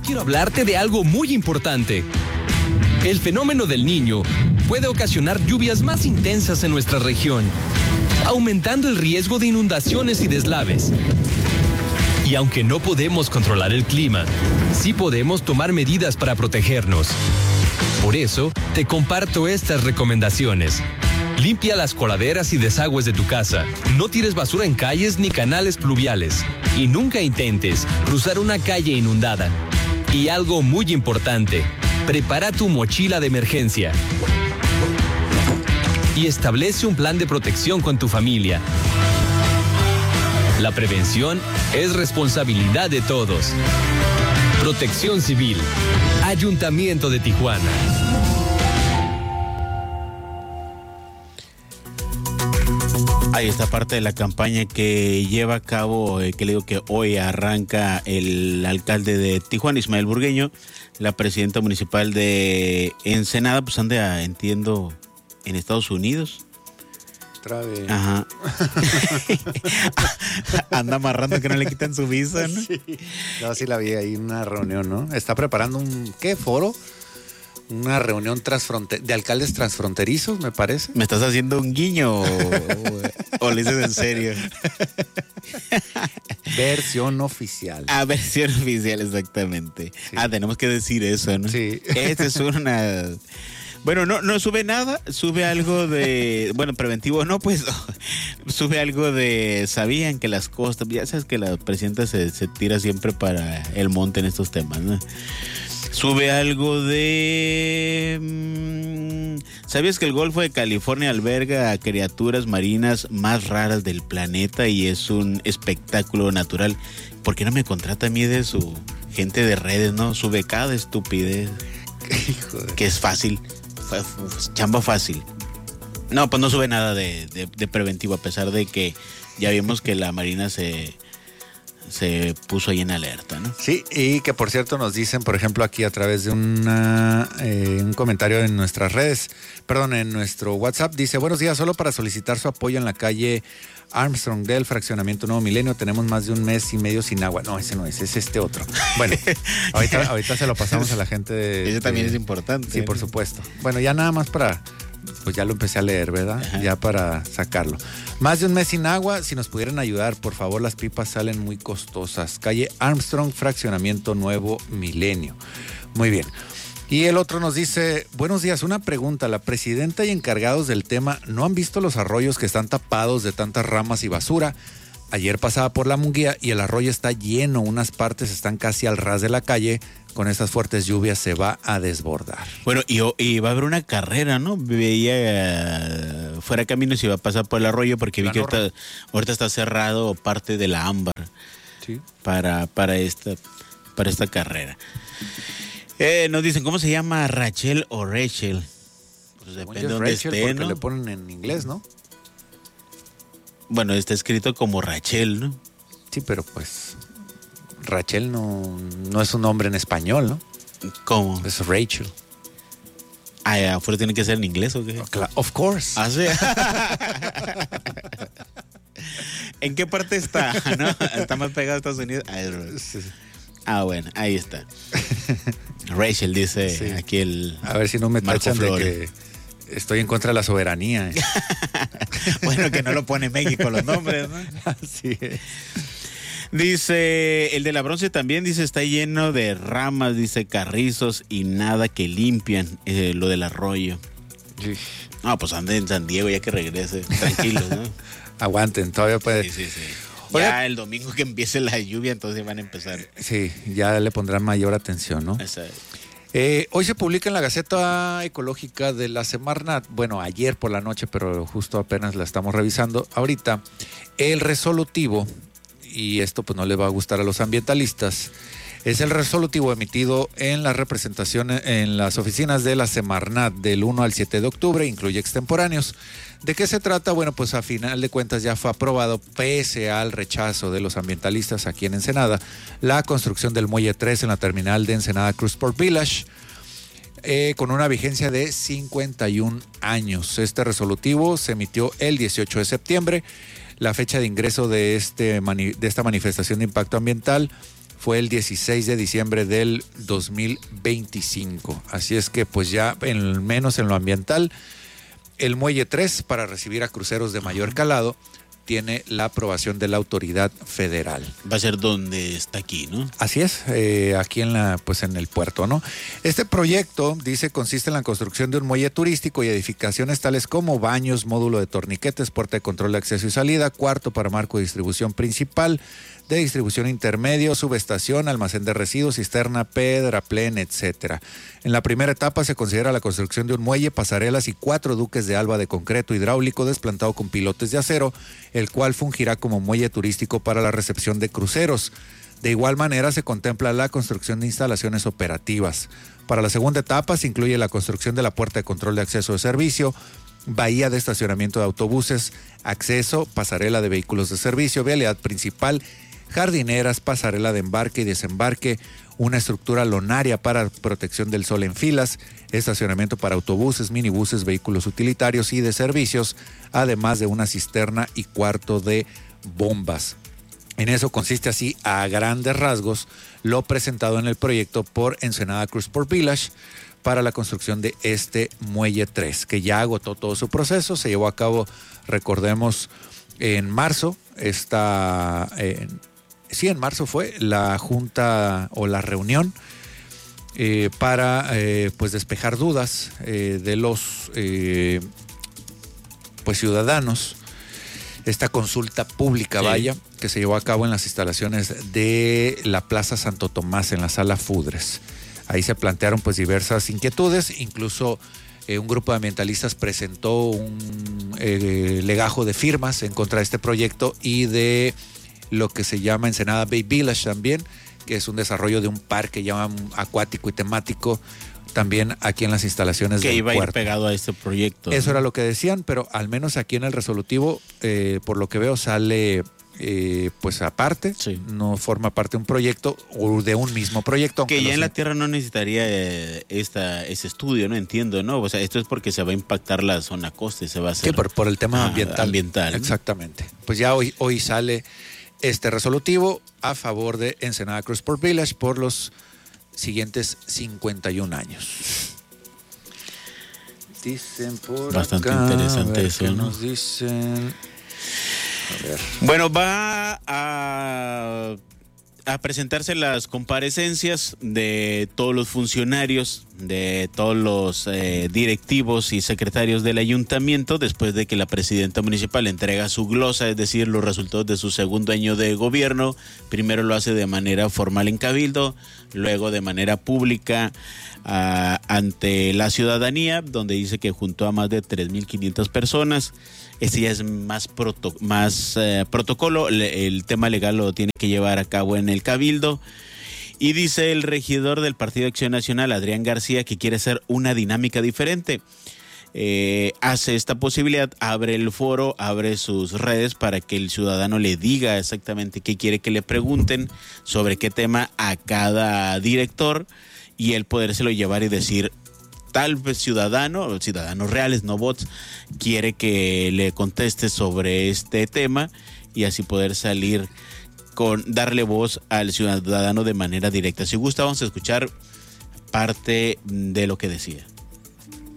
quiero hablarte de algo muy importante. El fenómeno del Niño puede ocasionar lluvias más intensas en nuestra región, aumentando el riesgo de inundaciones y deslaves. Y aunque no podemos controlar el clima, sí podemos tomar medidas para protegernos. Por eso, te comparto estas recomendaciones. Limpia las coladeras y desagües de tu casa. No tires basura en calles ni canales pluviales. Y nunca intentes cruzar una calle inundada. Y algo muy importante, prepara tu mochila de emergencia. Y establece un plan de protección con tu familia. La prevención es responsabilidad de todos. Protección Civil. Ayuntamiento de Tijuana. Ahí está parte de la campaña que lleva a cabo, que le digo que hoy arranca el alcalde de Tijuana, Ismael Burgueño. La presidenta municipal de Ensenada, pues anda, entiendo, en Estados Unidos. Otra vez. Ajá. Anda amarrando que no le quitan su visa, ¿no? Sí. No, sí la vi ahí en una reunión, ¿no? Está preparando un, ¿qué? ¿Foro? Una reunión de alcaldes transfronterizos, me parece. ¿Me estás haciendo un guiño o lo dices en serio? Versión oficial. Ah, versión oficial, exactamente. Sí. Ah, tenemos que decir eso, ¿no? Sí. Esta es una... Bueno, no sube nada, sube algo de... Bueno, preventivo no, pues sube algo de... Sabían que las costas... Ya sabes que la presidenta se tira siempre para el monte en estos temas, ¿no? Sube algo de... ¿Sabías que el Golfo de California alberga a criaturas marinas más raras del planeta y es un espectáculo natural? ¿Por qué no me contrata a mí de su gente de redes, no? Sube cada estupidez. Que es fácil. Chamba fácil. No, pues no sube nada de preventivo, a pesar de que ya vimos que la Marina se puso ahí en alerta, ¿no? Sí, y que por cierto nos dicen, por ejemplo, aquí a través de un comentario en nuestras redes, en nuestro WhatsApp, dice: buenos días, solo para solicitar su apoyo en la calle Armstrong del fraccionamiento Nuevo Milenio, tenemos más de un mes y medio sin agua. No, ese no es este otro. Bueno, ahorita se lo pasamos a la gente de... Ese también es importante. Sí, por supuesto. Bueno, ya nada más para... Pues ya lo empecé a leer, ¿verdad? Ajá. Ya para sacarlo. Más de un mes sin agua, si nos pudieran ayudar, por favor, las pipas salen muy costosas. Calle Armstrong, fraccionamiento Nuevo Milenio. Muy bien. Y el otro nos dice: buenos días, una pregunta, la presidenta y encargados del tema, ¿no han visto los arroyos que están tapados de tantas ramas y basura? Ayer pasaba por la Munguía y el arroyo está lleno, unas partes están casi al ras de la calle. Con estas fuertes lluvias se va a desbordar. Bueno, y va a haber una carrera, ¿no? Veía fuera camino si va a pasar por el arroyo porque vi que ahorita está cerrado parte de la ámbar. Sí. Para esta carrera. Nos dicen, ¿cómo se llama Rachel o Rachel? Pues depende de dónde Rachel, esté, porque ¿no? le ponen en inglés, ¿no? Bueno, está escrito como Rachel, ¿no? Sí, pero pues Rachel no es un nombre en español, ¿no? ¿Cómo? Es Rachel. Ah, ¿afuera tiene que ser en inglés o qué? Of course. Ah, sí. ¿En qué parte está? ¿No? ¿Está más pegado a Estados Unidos? Ah, bueno, ahí está. Rachel dice, sí. Aquí el... A ver si no me tachan de que estoy en contra de la soberanía. Bueno, que no lo pone México los nombres, ¿no? Así es. Dice, el de la Bronce también, dice, está lleno de ramas, dice, carrizos y nada que limpian lo del arroyo. No, pues ande en San Diego ya que regrese, tranquilos, ¿no? Aguanten, todavía puede. Sí. Ya el domingo que empiece la lluvia, entonces van a empezar. Sí, ya le pondrán mayor atención, ¿no? Exacto. Hoy se publica en la Gaceta Ecológica de la Semarnat, bueno, ayer por la noche, pero justo apenas la estamos revisando ahorita, el resolutivo, y esto pues no le va a gustar a los ambientalistas, es el resolutivo emitido en la representación en las oficinas de la Semarnat del 1 al 7 de octubre, incluye extemporáneos. ¿De qué se trata? Bueno, pues a final de cuentas ya fue aprobado, pese al rechazo de los ambientalistas aquí en Ensenada, la construcción del Muelle 3 en la terminal de Ensenada Cruzport Village, con una vigencia de 51 años. Este resolutivo se emitió el 18 de septiembre. La fecha de ingreso de esta manifestación de impacto ambiental fue el 16 de diciembre del 2025. Así es que pues ya, al menos en lo ambiental, el Muelle 3 para recibir a cruceros de mayor calado tiene la aprobación de la autoridad federal. Va a ser donde está aquí, ¿no? Así es, aquí en el puerto, ¿no? Este proyecto, dice, consiste en la construcción de un muelle turístico y edificaciones tales como baños, módulo de torniquetes, puerta de control de acceso y salida, cuarto para marco de distribución principal, de distribución intermedio, subestación, almacén de residuos, cisterna, pedraplén, etcétera. En la primera etapa se considera la construcción de un muelle, pasarelas y 4 duques de alba de concreto hidráulico desplantado con pilotes de acero, el cual fungirá como muelle turístico para la recepción de cruceros. De igual manera se contempla la construcción de instalaciones operativas. Para la segunda etapa se incluye la construcción de la puerta de control de acceso de servicio, bahía de estacionamiento de autobuses, acceso, pasarela de vehículos de servicio, vialidad principal, jardineras, pasarela de embarque y desembarque, una estructura lonaria para protección del sol en filas, estacionamiento para autobuses, minibuses, vehículos utilitarios y de servicios, además de una cisterna y cuarto de bombas. En eso consiste así a grandes rasgos lo presentado en el proyecto por Ensenada Cruise Port Village para la construcción de este Muelle 3, que ya agotó todo su proceso, se llevó a cabo, recordemos, en marzo, en marzo fue la junta o la reunión para despejar dudas de los ciudadanos. Esta consulta pública, sí, que se llevó a cabo en las instalaciones de la Plaza Santo Tomás, en la Sala Fudres. Ahí se plantearon diversas inquietudes, incluso un grupo de ambientalistas presentó un legajo de firmas en contra de este proyecto y de lo que se llama Ensenada Bay Village también, que es un desarrollo de un parque acuático y temático, también aquí en las instalaciones del puerto. Que iba a ir pegado a este proyecto. Eso era lo que decían, pero al menos aquí en el resolutivo, por lo que veo, sale aparte, sí, no forma parte de un proyecto o de un mismo proyecto. Que ya en la tierra no necesitaría ese estudio, no entiendo, ¿no? O sea, esto es porque se va a impactar la zona costa y se va a hacer. Sí, por el tema ambiental. Exactamente. Pues ya hoy sale este resolutivo a favor de Ensenada Cruise Port Village por los siguientes 51 años. Dicen por bastante acá, interesante eso, ¿no? Nos dicen. A ver. Bueno, va a presentarse las comparecencias de todos los funcionarios, de todos los directivos y secretarios del ayuntamiento después de que la presidenta municipal entrega su glosa, es decir, los resultados de su segundo año de gobierno. Primero lo hace de manera formal en Cabildo, luego de manera pública ante la ciudadanía, donde dice que juntó a más de 3,500 personas. Este ya es más protocolo, el tema legal lo tiene que llevar a cabo en el Cabildo. Y dice el regidor del Partido Acción Nacional, Adrián García, que quiere hacer una dinámica diferente. Hace esta posibilidad, abre el foro, abre sus redes para que el ciudadano le diga exactamente qué quiere que le pregunten, sobre qué tema a cada director, y él podérselo llevar y decir: tal ciudadanos reales, no bots, quiere que le conteste sobre este tema, y así poder salir darle voz al ciudadano de manera directa. Si gusta, vamos a escuchar parte de lo que decía.